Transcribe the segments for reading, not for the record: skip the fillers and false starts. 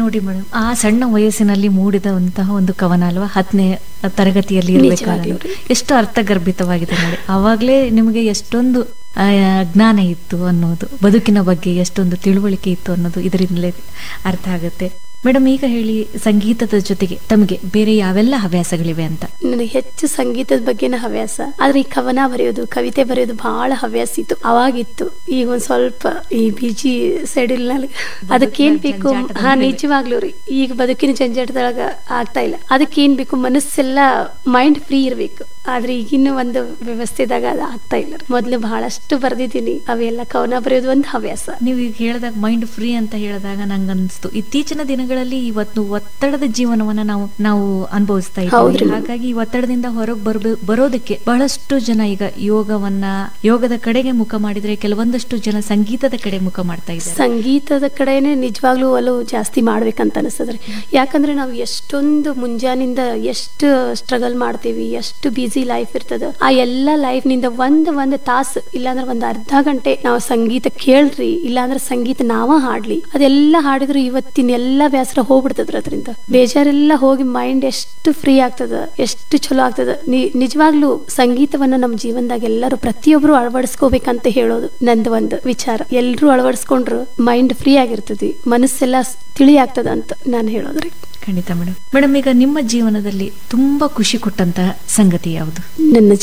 ನೋಡಿ ಮೇಡಮ್, ಆ ಸಣ್ಣ ವಯಸ್ಸಿನಲ್ಲಿ ಮೂಡಿದಂತಹ ಒಂದು ಕವನ ಅಲ್ವಾ, 10ನೇ ತರಗತಿಯಲ್ಲಿ ಇರಬೇಕಾದ್ರೆ ಎಷ್ಟು ಅರ್ಥಗರ್ಭಿತವಾಗಿದೆ ನೋಡಿ. ಆವಾಗ್ಲೇ ನಿಮಗೆ ಎಷ್ಟೊಂದು ಜ್ಞಾನ ಇತ್ತು ಅನ್ನೋದು, ಬದುಕಿನ ಬಗ್ಗೆ ಎಷ್ಟೊಂದು ತಿಳುವಳಿಕೆ ಇತ್ತು ಅನ್ನೋದು ಇದರಿಂದಲೇ ಅರ್ಥ ಆಗುತ್ತೆ. ಮೇಡಮ್, ಈಗ ಹೇಳಿ, ಸಂಗೀತದ ಜೊತೆಗೆ ತಮಗೆ ಬೇರೆ ಯಾವೆಲ್ಲ ಹವ್ಯಾಸಗಳಿವೆ ಅಂತ? ನನಗೆ ಹೆಚ್ಚು ಸಂಗೀತದ ಬಗ್ಗೆನ ಹವ್ಯಾಸ, ಆದ್ರೆ ಈ ಕವನ ಬರೆಯೋದು, ಕವಿತೆ ಬರೆಯೋದು ಬಹಳ ಹವ್ಯಾಸ ಇತ್ತು, ಅವಾಗಿತ್ತು. ಈಗ ಒಂದ್ ಸ್ವಲ್ಪ ಈ ಬಿಜಿ ಸೆಡಿಲ್ ಅದಕ್ಕೇನ್ ಬೇಕು, ನಿಜವಾಗ್ಲೂ ರೀ, ಈಗ ಬದುಕಿನ ಜಂಜಾಟದೊಳಗ ಆಗ್ತಾ ಇಲ್ಲ. ಅದಕ್ಕೇನ್ ಬೇಕು, ಮನಸ್ಸೆಲ್ಲ ಮೈಂಡ್ ಫ್ರೀ ಇರ್ಬೇಕು. ಆದ್ರೆ ಈಗಿನ ಒಂದು ವ್ಯವಸ್ಥೆದಾಗ ಅದು ಆಗ್ತಾ ಇಲ್ಲ. ಮೊದ್ಲು ಬಹಳಷ್ಟು ಬರ್ದಿದ್ದೀನಿ, ಅವೆಲ್ಲ ಕವನ ಬರೆಯೋದು ಒಂದು ಹವ್ಯಾಸ. ನೀವು ಈಗ ಹೇಳಿದಾಗ ಮೈಂಡ್ ಫ್ರೀ ಅಂತ ಹೇಳಿದಾಗ ನಂಗೆ ಅನಿಸ್ತು, ಇತ್ತೀಚಿನ ದಿನಗಳಲ್ಲಿ ಇವತ್ತು ಒತ್ತಡದ ಜೀವನವನ್ನ ನಾವು ಅನುಭವಿಸ್ತಾ ಇದ್ದೀವಿ. ಹಾಗಾಗಿ ಈ ಒತ್ತಡದಿಂದ ಹೊರಗೆ ಬರೋದಕ್ಕೆ ಬಹಳಷ್ಟು ಜನ ಈಗ ಯೋಗದ ಕಡೆಗೆ ಮುಖ ಮಾಡಿದ್ರೆ, ಕೆಲವೊಂದಷ್ಟು ಜನ ಸಂಗೀತದ ಕಡೆ ಮುಖ ಮಾಡ್ತಾ ಇದ್ದಾರೆ. ಸಂಗೀತದ ಕಡೆನೆ ನಿಜವಾಗ್ಲೂ ಒಲವು ಜಾಸ್ತಿ ಮಾಡ್ಬೇಕಂತ ಅನಿಸ್ತದ್ರಿ. ಯಾಕಂದ್ರೆ ನಾವು ಎಷ್ಟೊಂದು ಮುಂಜಾನಿಂದ ಎಷ್ಟು ಸ್ಟ್ರಗಲ್ ಮಾಡ್ತೀವಿ, ಎಷ್ಟು ಬಿಸಿ ಲೈಫ್ ಇರ್ತದ. ಆ ಎಲ್ಲಾ ಲೈಫ್ ನಿಂದ ಒಂದು ತಾಸು ಇಲ್ಲಾಂದ್ರೆ ಒಂದು ಅರ್ಧ ಗಂಟೆ ನಾವು ಸಂಗೀತ ಕೇಳ್ರಿ, ಇಲ್ಲಾಂದ್ರೆ ಸಂಗೀತ ನಾವ ಹಾಡ್ಲಿ, ಅದೆಲ್ಲ ಹಾಡಿದ್ರು ಇವತ್ತಿನ ಎಲ್ಲಾ ಬೇಸರ ಹೋಗ್ಬಿಡ್ತದ್ರ. ಅದರಿಂದ ಬೇಜಾರೆಲ್ಲ ಹೋಗಿ ಮೈಂಡ್ ಎಷ್ಟು ಫ್ರೀ ಆಗ್ತದ, ಎಷ್ಟು ಚಲೋ ಆಗ್ತದ. ನಿಜವಾಗ್ಲೂ ಸಂಗೀತವನ್ನ ನಮ್ಮ ಜೀವನದಾಗ ಎಲ್ಲರೂ ಪ್ರತಿಯೊಬ್ರು ಅಳವಡಿಸ್ಕೋಬೇಕಂತ ಹೇಳೋದು ನಂದು ಒಂದು ವಿಚಾರ. ಎಲ್ರು ಅಳವಡಿಸ್ಕೊಂಡ್ರು ಮೈಂಡ್ ಫ್ರೀ ಆಗಿರ್ತದೆ, ಮನಸ್ಸೆಲ್ಲ ತಿಳಿ ಆಗ್ತದ ಅಂತ ನಾನು ಹೇಳೋದ್ರಿ. ಖಂಡಿತ ಮೇಡಮ್, ಈಗ ನಿಮ್ಮ ಜೀವನದಲ್ಲಿ ತುಂಬಾ ಖುಷಿ ಕೊಟ್ಟಂತಹ ಸಂಗತಿ ಯಾವುದು? ನನ್ನ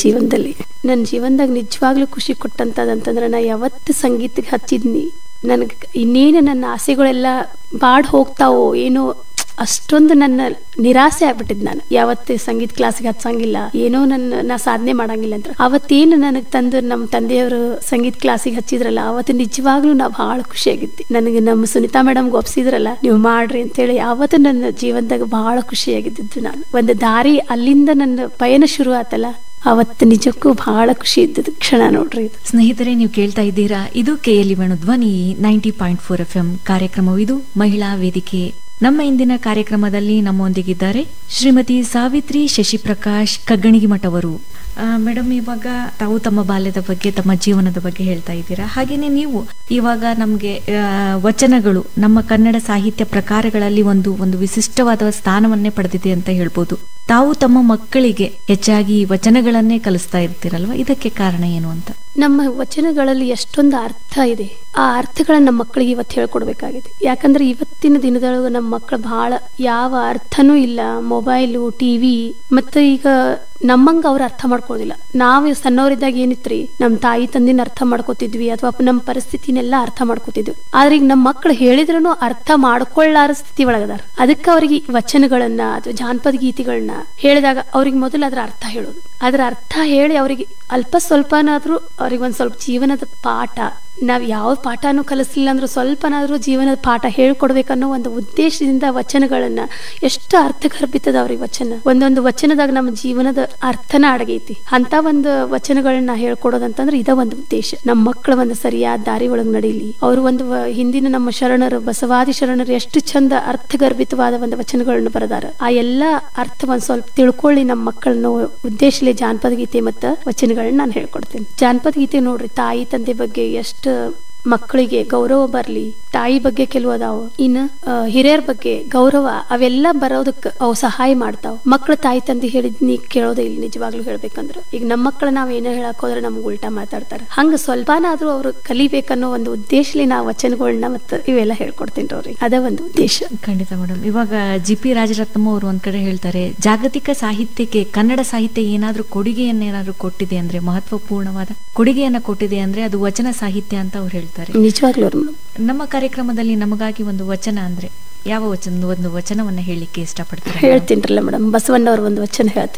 ಜೀವನದಾಗ ನಿಜವಾಗ್ಲೂ ಖುಷಿ ಕೊಟ್ಟಂತದಂತಂದ್ರೆ, ನಾ ಯಾವತ್ತು ಸಂಗೀತಕ್ಕೆ ಹಚ್ಚಿದ್ನಿ, ನನಗೆ ಇನ್ನೇನು ನನ್ನ ಆಸೆಗಳೆಲ್ಲ ಬಾಡ್ ಹೋಗ್ತಾವೋ ಏನೋ, ಅಷ್ಟೊಂದು ನನ್ನ ನಿರಾಸೆ ಆಗ್ಬಿಟ್ಟಿದ್. ನಾನು ಯಾವತ್ತೇ ಸಂಗೀತ ಕ್ಲಾಸ್ಗೆ ಹಚ್ಚಂಗಿಲ್ಲ, ಏನೋ ನಾ ಸಾಧನೆ ಮಾಡಂಗಿಲ್ಲ ಅಂತ. ಅವತ್ತೇನು ನನಗೆ ತಂದು ನಮ್ಮ ತಂದೆಯವರು ಸಂಗೀತ ಕ್ಲಾಸಿಗೆ ಹಚ್ಚಿದ್ರಲ್ಲ, ಅವತ್ತು ನಿಜವಾಗ್ಲೂ ನಾ ಬಹಳ ಖುಷಿಯಾಗಿದ್ದೆ. ನನಗೆ ನಮ್ಮ ಸುನಿತಾ ಮೇಡಮ್ ಒಪ್ಸಿದ್ರಲ್ಲ, ನೀವು ಮಾಡ್ರಿ ಅಂತೇಳಿ, ಯಾವತ್ತು ನನ್ನ ಜೀವನದಾಗ ಬಹಳ ಖುಷಿಯಾಗಿದ್ದು. ನಾನು ಒಂದು ದಾರಿ, ಅಲ್ಲಿಂದ ನನ್ನ ಪಯಣ ಶುರು ಆತಲ್ಲ, ಅವತ್ತು ನಿಜಕ್ಕೂ ಬಹಳ ಖುಷಿ ಇದ್ದದ ಕ್ಷಣ ನೋಡ್ರಿ. ಸ್ನೇಹಿತರೆ, ನೀವು ಕೇಳ್ತಾ ಇದ್ದೀರಾ, ಇದು KLE ವೇಣು ಧ್ವನಿ 90.4 FM ಕಾರ್ಯಕ್ರಮವು. ಇದು ಮಹಿಳಾ ವೇದಿಕೆ. ನಮ್ಮ ಇಂದಿನ ಕಾರ್ಯಕ್ರಮದಲ್ಲಿ ನಮ್ಮೊಂದಿಗಿದ್ದಾರೆ ಶ್ರೀಮತಿ ಸಾವಿತ್ರಿ ಶಶಿಪ್ರಕಾಶ್ ಕಗ್ಗಣಿಗಿಮಠ ಅವರು. ಮೇಡಮ್, ಇವಾಗ ತಾವು ತಮ್ಮ ಬಾಲ್ಯದ ಬಗ್ಗೆ, ತಮ್ಮ ಜೀವನದ ಬಗ್ಗೆ ಹೇಳ್ತಾ ಇದ್ದೀರಾ. ಹಾಗೇನೆ ನೀವು ಇವಾಗ ನಮ್ಗೆ ವಚನಗಳು ನಮ್ಮ ಕನ್ನಡ ಸಾಹಿತ್ಯ ಪ್ರಕಾರಗಳಲ್ಲಿ ಒಂದು ವಿಶಿಷ್ಟವಾದ ಸ್ಥಾನವನ್ನೇ ಪಡೆದಿದೆ ಅಂತ ಹೇಳ್ಬೋದು. ತಾವು ತಮ್ಮ ಮಕ್ಕಳಿಗೆ ಹೆಚ್ಚಾಗಿ ವಚನಗಳನ್ನೇ ಕಲಿಸ್ತಾ ಇರ್ತೀರಲ್ವಾ, ಇದಕ್ಕೆ ಕಾರಣ ಏನು ಅಂತ? ನಮ್ಮ ವಚನಗಳಲ್ಲಿ ಎಷ್ಟೊಂದು ಅರ್ಥ ಇದೆ, ಆ ಅರ್ಥಗಳನ್ನ ನಮ್ಮ ಮಕ್ಕಳಿಗೆ ಇವತ್ತು ಹೇಳ್ಕೊಡ್ಬೇಕಾಗಿದೆ. ಯಾಕಂದ್ರೆ ಇವತ್ತಿನ ದಿನದೊಳಗೆ ನಮ್ಮ ಮಕ್ಕಳು ಬಹಳ ಯಾವ ಅರ್ಥನೂ ಇಲ್ಲ, ಮೊಬೈಲು, ಟಿವಿ, ಮತ್ತೆ ಈಗ ನಮ್ಮಂಗ ಅವ್ರು ಅರ್ಥ ಮಾಡ್ಕೊಳ್ಳೋದಿಲ್ಲ. ನಾವು ಸಣ್ಣವರಿದ್ದಾಗ ಏನಿತ್ರಿ, ನಮ್ಮ ತಾಯಿ ತಂದಿನ ಅರ್ಥ ಮಾಡ್ಕೋತಿದ್ವಿ, ಅಥವಾ ನಮ್ಮ ಪರಿಸ್ಥಿತಿನೆಲ್ಲ ಅರ್ಥ ಮಾಡ್ಕೋತಿದ್ವಿ. ಆದ್ರೆ ಈಗ ನಮ್ಮ ಮಕ್ಕಳು ಹೇಳಿದ್ರೂ ಅರ್ಥ ಮಾಡ್ಕೊಳ್ಳಾರ ಸ್ಥಿತಿ ಒಳಗದಾರ. ಅದಕ್ಕೆ ಅವ್ರಿಗೆ ವಚನಗಳನ್ನ ಅಥವಾ ಜಾನಪದ ಗೀತೆಗಳನ್ನ ಹೇಳಿದಾಗ ಅವ್ರಿಗೆ ಮೊದಲು ಅದರ ಅರ್ಥ ಹೇಳೋದು, ಅದರ ಅರ್ಥ ಹೇಳಿ ಅವರಿಗೆ ಅಲ್ಪ ಸ್ವಲ್ಪನಾದ್ರೂ ಅವ್ರಿಗೆ ಒಂದ್ ಸ್ವಲ್ಪ ಜೀವನದ ಪಾಠ, ನಾವ್ ಯಾವ ಪಾಠನೂ ಕಲಿಸ್ಲಿಲ್ಲ ಅಂದ್ರೂ ಸ್ವಲ್ಪನಾದ್ರೂ ಜೀವನದ ಪಾಠ ಹೇಳ್ಕೊಡ್ಬೇಕನ್ನೋ ಒಂದು ಉದ್ದೇಶದಿಂದ ವಚನಗಳನ್ನ ಎಷ್ಟು ಅರ್ಥಗರ್ಭಿತದ ಅವ್ರಿಗೆ ವಚನ. ಒಂದೊಂದು ವಚನದಾಗ ನಮ್ಮ ಜೀವನದ ಅರ್ಥನ ಅಡಗೈತಿ. ಅಂತ ಒಂದು ವಚನಗಳನ್ನ ಹೇಳ್ಕೊಡೋದಂತಂದ್ರೆ ಇದ ಒಂದು ಉದ್ದೇಶ. ನಮ್ಮ ಮಕ್ಕಳ ಒಂದು ಸರಿಯಾದ ದಾರಿ ಒಳಗ್ ನಡೀಲಿ. ಅವರು ಒಂದು ಹಿಂದಿನ ನಮ್ಮ ಶರಣರು, ಬಸವಾದಿ ಶರಣರು ಎಷ್ಟು ಚಂದ ಅರ್ಥಗರ್ಭಿತವಾದ ಒಂದು ವಚನಗಳನ್ನ ಬರೆದಾರ. ಆ ಎಲ್ಲಾ ಅರ್ಥ ಒಂದ್ ಸ್ವಲ್ಪ ತಿಳ್ಕೊಳ್ಳಿ ನಮ್ಮ ಮಕ್ಕಳನ್ನ ಉದ್ದೇಶಲಿ ಜಾನಪದ ಗೀತೆ ಮತ್ತ ವಚನಗಳನ್ನ ನಾನು ಹೇಳ್ಕೊಡ್ತೇನೆ. ಜಾನಪದ ಗೀತೆ ನೋಡ್ರಿ, ತಾಯಿ ತಂದೆ ಬಗ್ಗೆ ಎಷ್ಟು ಮಕ್ಕಳಿಗೆ ಗೌರವ ಬರ್ಲಿ, ತಾಯಿ ಬಗ್ಗೆ ಕೆಲವು ಅದಾವ, ಇನ್ನು ಹಿರಿಯರ ಬಗ್ಗೆ ಗೌರವ, ಅವೆಲ್ಲ ಬರೋದಕ್ಕೆ ಅವು ಸಹಾಯ ಮಾಡ್ತಾವ. ಮಕ್ಕಳು ತಾಯಿ ತಂದೆ ಹೇಳಿದ್ ನೀ ಕೇಳೋದೇ ಇಲ್ಲ. ನಿಜವಾಗ್ಲೂ ಹೇಳ್ಬೇಕಂದ್ರ ಈಗ ನಮ್ಮ ಮಕ್ಕಳು ನಾವ್ ಏನೋ ಹೇಳಕ್ ಹೋದ್ರೆ ನಮ್ಗೆ ಉಲ್ಟಾ ಮಾತಾಡ್ತಾರ. ಹಂಗ ಸ್ವಲ್ಪನಾದ್ರೂ ಅವ್ರು ಕಲಿಬೇಕನ್ನೋ ಒಂದು ಉದ್ದೇಶಲಿ ನಾ ವಚನಗಳನ್ನ ಮತ್ತೆ ಇವೆಲ್ಲ ಹೇಳ್ಕೊಡ್ತೀನಿ ಅವ್ರಿಗೆ. ಅದ ಒಂದು ಉದ್ದೇಶ. ಖಂಡಿತ ಮೇಡಮ್. ಇವಾಗ GP ರಾಜರತ್ನಮ್ಮ ಅವರು ಒಂದ್ ಕಡೆ ಹೇಳ್ತಾರೆ, ಜಾಗತಿಕ ಸಾಹಿತ್ಯಕ್ಕೆ ಕನ್ನಡ ಸಾಹಿತ್ಯ ಏನಾದ್ರೂ ಕೊಡುಗೆಯನ್ನೇನಾದ್ರೂ ಕೊಟ್ಟಿದೆ ಅಂದ್ರೆ, ಮಹತ್ವಪೂರ್ಣವಾದ ಕೊಡುಗೆಯನ್ನ ಕೊಟ್ಟಿದೆ ಅಂದ್ರೆ ಅದು ವಚನ ಸಾಹಿತ್ಯ ಅಂತ ಅವ್ರು ಹೇಳ್ತಾರೆ. ನಿಜವಾಗ್ಲೂ ನಮ್ಮ ಕಾರ್ಯಕ್ರಮದಲ್ಲಿ ನಮಗಾಗಿ ಒಂದು ವಚನ ಅಂದ್ರೆ ಯಾವ ವಚನ, ಒಂದು ವಚನವನ್ನ ಹೇಳಲಿಕ್ಕೆ ಇಷ್ಟಪಡ್ತಾರೆ? ಹೇಳ್ತೀನ್ರಲ್ಲ ಮೇಡಮ್, ಬಸವಣ್ಣ ಅವ್ರ ಒಂದು ವಚನ ಹೇಳ್ತೀನಿ.